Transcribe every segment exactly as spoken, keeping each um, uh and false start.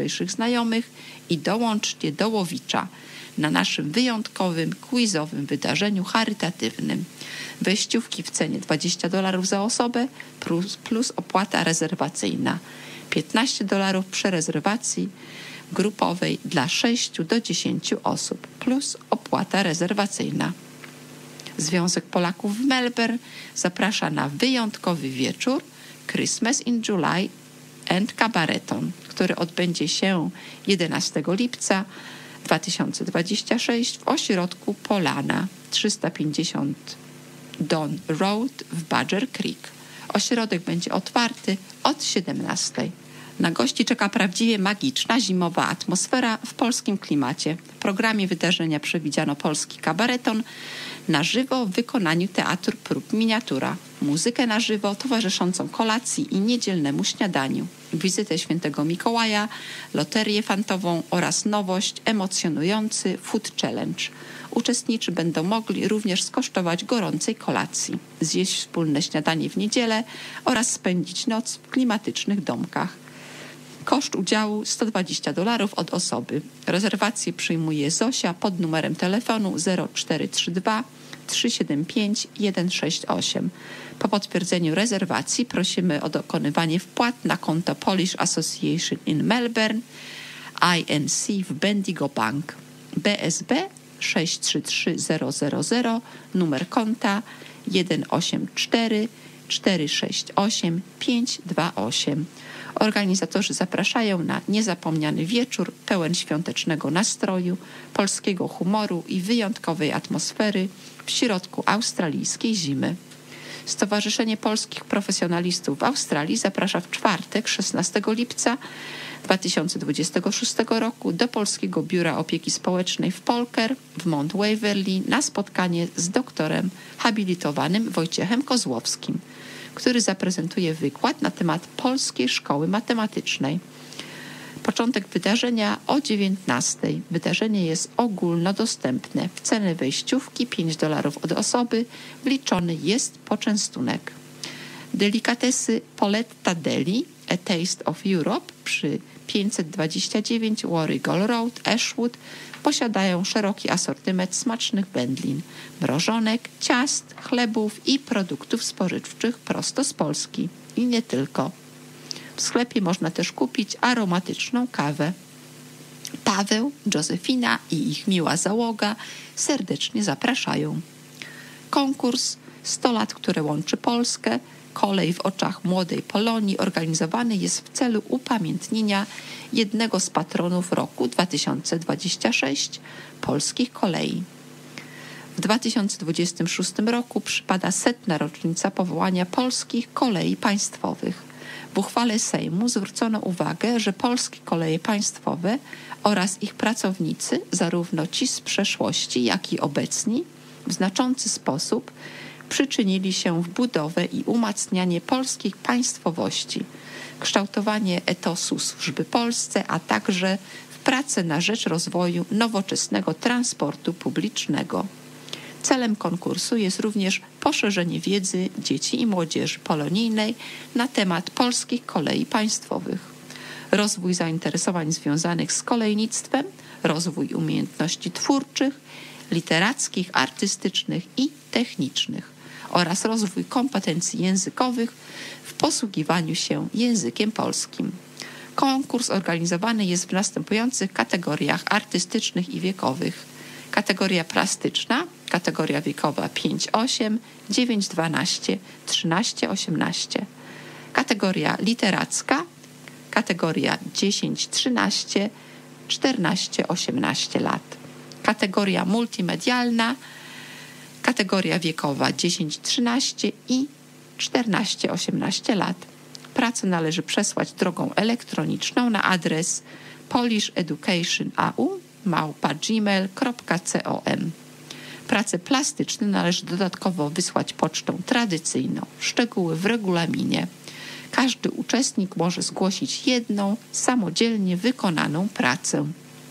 najbliższych znajomych i dołączcie do Łowicza na naszym wyjątkowym, quizowym wydarzeniu charytatywnym. Wejściówki w cenie dwadzieścia dolarów za osobę plus, plus opłata rezerwacyjna. piętnaście dolarów przy rezerwacji grupowej dla sześciu do dziesięciu osób plus opłata rezerwacyjna. Związek Polaków w Melbourne zaprasza na wyjątkowy wieczór Christmas in July and Cabareton, który odbędzie się jedenastego lipca dwa tysiące dwudziestego szóstego w ośrodku Polana trzysta pięćdziesiąt Don Road w Badger Creek. Ośrodek będzie otwarty od siedemnastej. Na gości czeka prawdziwie magiczna zimowa atmosfera w polskim klimacie. W programie wydarzenia przewidziano polski kabareton na żywo w wykonaniu Teatru Prób Miniatura, muzykę na żywo towarzyszącą kolacji i niedzielnemu śniadaniu, wizytę świętego Mikołaja, loterię fantową oraz nowość emocjonujący Food Challenge. Uczestnicy będą mogli również skosztować gorącej kolacji, zjeść wspólne śniadanie w niedzielę oraz spędzić noc w klimatycznych domkach. Koszt udziału sto dwadzieścia dolarów od osoby. Rezerwację przyjmuje Zosia pod numerem telefonu zero cztery trzy dwa trzy siedem pięć jeden sześć osiem. Po potwierdzeniu rezerwacji prosimy o dokonywanie wpłat na konto Polish Association in Melbourne I N C w Bendigo Bank B S B sześć trzy trzy zero zero zero, numer konta jeden osiem cztery cztery sześć osiem pięć dwa osiem. Organizatorzy zapraszają na niezapomniany wieczór pełen świątecznego nastroju, polskiego humoru i wyjątkowej atmosfery w środku australijskiej zimy. Stowarzyszenie Polskich Profesjonalistów w Australii zaprasza w czwartek, szesnastego lipca dwa tysiące dwudziestego szóstego roku do Polskiego Biura Opieki Społecznej w Polker w Mount Waverley na spotkanie z doktorem habilitowanym Wojciechem Kozłowskim, który zaprezentuje wykład na temat Polskiej Szkoły Matematycznej. Początek wydarzenia o dziewiętnastej. Wydarzenie jest ogólnodostępne. W cenę wejściówki pięć dolarów od osoby wliczony jest poczęstunek. Delikatesy Poletta Deli, A Taste of Europe przy pięćset dwadzieścia dziewięć Warrigal Road, Ashwood posiadają szeroki asortyment smacznych wędlin, mrożonek, ciast, chlebów i produktów spożywczych prosto z Polski. I nie tylko. W sklepie można też kupić aromatyczną kawę. Paweł, Józefina i ich miła załoga serdecznie zapraszają. Konkurs sto lat, które łączy Polskę, kolej w oczach młodej Polonii organizowany jest w celu upamiętnienia jednego z patronów roku dwa tysiące dwudziestego szóstego polskich kolei. W dwa tysiące dwudziestym szóstym roku przypada setna rocznica powołania Polskich Kolei Państwowych. W uchwale Sejmu zwrócono uwagę, że Polskie Koleje Państwowe oraz ich pracownicy, zarówno ci z przeszłości, jak i obecni, w znaczący sposób przyczynili się w budowę i umacnianie polskiej państwowości, kształtowanie etosu służby Polsce, a także w pracę na rzecz rozwoju nowoczesnego transportu publicznego. Celem konkursu jest również poszerzenie wiedzy dzieci i młodzieży polonijnej na temat polskich kolei państwowych, rozwój zainteresowań związanych z kolejnictwem, rozwój umiejętności twórczych, literackich, artystycznych i technicznych oraz rozwój kompetencji językowych w posługiwaniu się językiem polskim. Konkurs organizowany jest w następujących kategoriach artystycznych i wiekowych. Kategoria plastyczna, kategoria wiekowa pięć osiem, dziewięć dwanaście, trzynaście osiemnaście. Kategoria literacka, kategoria dziesięć trzynaście, czternaście osiemnaście lat. Kategoria multimedialna, kategoria wiekowa dziesięć trzynaście i czternaście osiemnaście lat. Pracę należy przesłać drogą elektroniczną na adres polisheducationau małpa gmail kropka com. Prace plastyczne należy dodatkowo wysłać pocztą tradycyjną. Szczegóły w regulaminie. Każdy uczestnik może zgłosić jedną samodzielnie wykonaną pracę.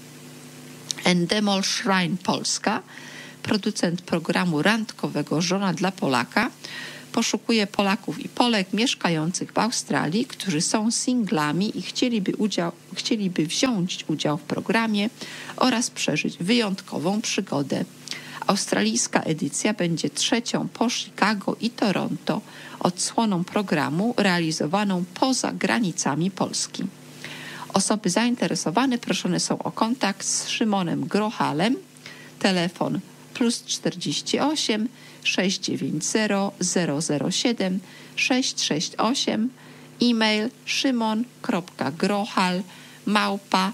Endemol Shrine Polska, producent programu randkowego Żona dla Polaka, Poszukuje Polaków i Polek mieszkających w Australii, którzy są singlami i chcieliby, udział, chcieliby wziąć udział w programie oraz przeżyć wyjątkową przygodę. Australijska edycja będzie trzecią po Chicago i Toronto odsłoną programu realizowaną poza granicami Polski. Osoby zainteresowane proszone są o kontakt z Szymonem Grochalem, telefon plus czterdzieści osiem sześć dziewięć zero zero zero siedem sześć sześć osiem, e-mail szymon kropka grochal małpa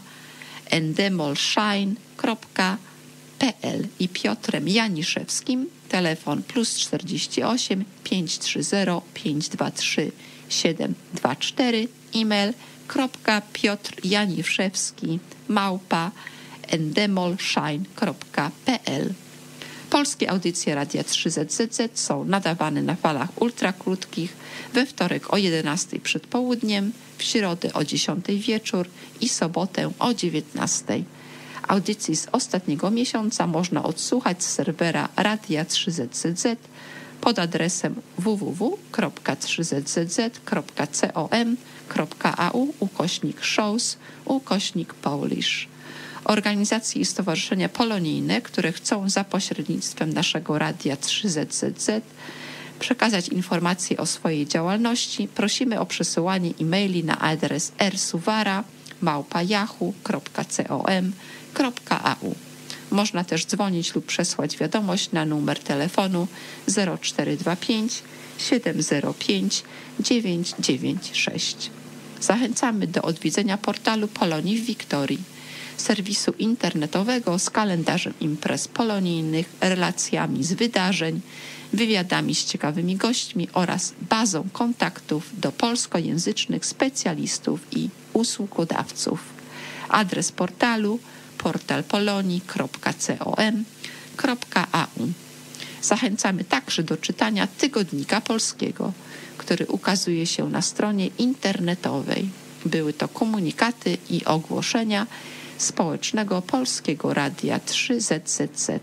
endemolshine kropka p l i Piotrem Janiszewskim, telefon plus czterdzieści osiem pięć trzy zero pięć dwa trzy siedem dwa cztery, e-mail kropka Piotr Janiszewski małpa endemolshine kropka p l. Polskie audycje Radia trzy Z Z Z są nadawane na falach ultrakrótkich we wtorek o jedenastej przed południem, w środę o dziesiątej wieczór i sobotę o dziewiętnastej. Audycji z ostatniego miesiąca można odsłuchać z serwera Radia trzy Z Z Z pod adresem w w w kropka trzy z z z kropka com kropka a u ukośnik shows ukośnik Polish. Organizacje i stowarzyszenia polonijne, które chcą za pośrednictwem naszego Radia trzy Z Z Z przekazać informacje o swojej działalności, prosimy o przesyłanie e-maili na adres rsuwara małpa yahoo kropka com kropka a u. Można też dzwonić lub przesłać wiadomość na numer telefonu zero cztery dwa pięć siedem zero pięć dziewięć dziewięć sześć. Zachęcamy do odwiedzenia portalu Polonii w Wiktorii, serwisu internetowego z kalendarzem imprez polonijnych, relacjami z wydarzeń, wywiadami z ciekawymi gośćmi oraz bazą kontaktów do polskojęzycznych specjalistów i usługodawców. Adres portalu portal polonii kropka com kropka a u. Zachęcamy także do czytania Tygodnika Polskiego, który ukazuje się na stronie internetowej. Były to komunikaty i ogłoszenia Społecznego Polskiego Radia trzy Z Z Z.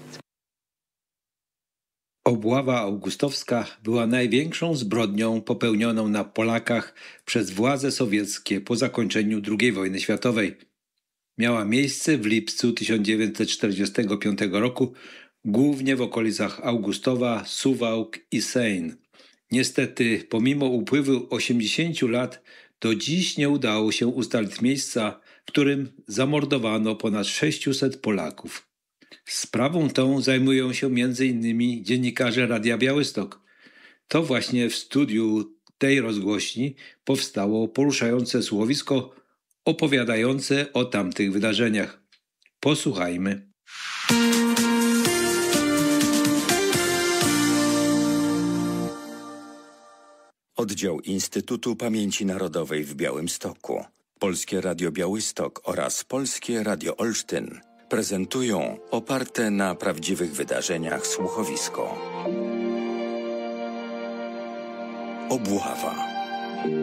Obława augustowska była największą zbrodnią popełnioną na Polakach przez władze sowieckie po zakończeniu drugiej wojny światowej. Miała miejsce w lipcu tysiąc dziewięćset czterdziestego piątego roku, głównie w okolicach Augustowa, Suwałk i Sejn. Niestety, pomimo upływu osiemdziesięciu lat, do dziś nie udało się ustalić miejsca, w którym zamordowano ponad sześciuset Polaków. Sprawą tą zajmują się między innymi dziennikarze Radia Białystok. To właśnie w studiu tej rozgłośni powstało poruszające słuchowisko opowiadające o tamtych wydarzeniach. Posłuchajmy. Oddział Instytutu Pamięci Narodowej w Białymstoku, Polskie Radio Białystok oraz Polskie Radio Olsztyn prezentują oparte na prawdziwych wydarzeniach słuchowisko. Obława.